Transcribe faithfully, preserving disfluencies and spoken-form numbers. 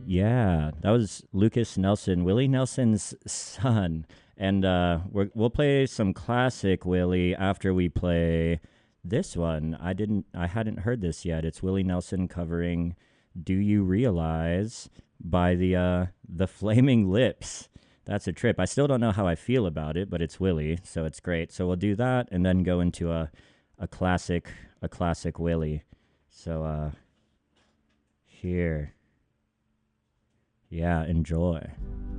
Yeah, that was Lucas Nelson, Willie Nelson's son. And uh, we're, we'll play some classic Willie after we play this one. I didn't, I hadn't heard this yet. It's Willie Nelson covering "Do You Realize" by the uh, the Flaming Lips. That's a trip. I still don't know how I feel about it, but it's Willie, so it's great. So we'll do that and then go into a a classic a classic Willie. So uh, here. Yeah, enjoy.